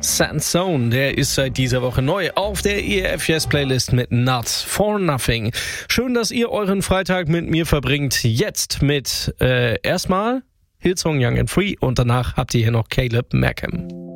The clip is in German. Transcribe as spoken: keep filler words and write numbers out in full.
Sansone, der ist seit dieser Woche neu auf der E F Yes Playlist mit Not for Nothing. Schön, dass ihr euren Freitag mit mir verbringt. Jetzt mit äh, erstmal Hillsong Young and Free und danach habt ihr hier noch Caleb Markham.